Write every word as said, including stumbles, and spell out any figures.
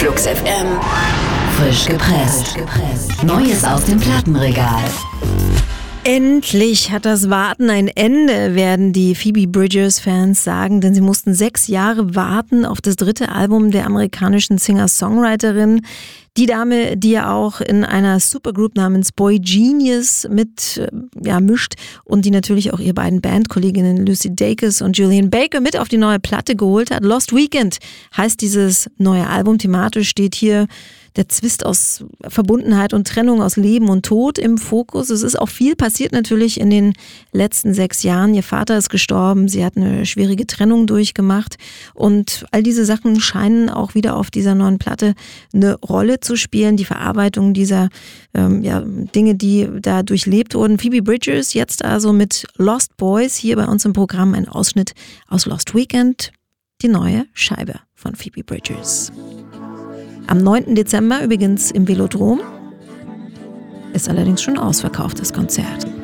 Flux F M. Frisch gepresst. Neues aus dem Plattenregal. Endlich hat das Warten ein Ende, werden die Phoebe Bridgers-Fans sagen, denn sie mussten sechs Jahre warten auf das dritte Album der amerikanischen Singer-Songwriterin. Die Dame, die ja auch in einer Supergroup namens Boy Genius mit ja, mischt und die natürlich auch ihre beiden Bandkolleginnen Lucy Dacus und Julian Baker mit auf die neue Platte geholt hat. Lost Weekend heißt dieses neue Album. Thematisch steht hier der Zwist aus Verbundenheit und Trennung, aus Leben und Tod im Fokus. Es ist auch viel passiert natürlich in den letzten sechs Jahren. Ihr Vater ist gestorben, sie hat eine schwierige Trennung durchgemacht und all diese Sachen scheinen auch wieder auf dieser neuen Platte eine Rolle zu spielen. Die Verarbeitung dieser ähm, ja, Dinge, die da durchlebt wurden. Phoebe Bridgers jetzt also mit Lost Boys, hier bei uns im Programm ein Ausschnitt aus Lost Weekend, die neue Scheibe von Phoebe Bridgers. Am neunten Dezember übrigens im Velodrom, ist allerdings schon ausverkauft, das Konzert.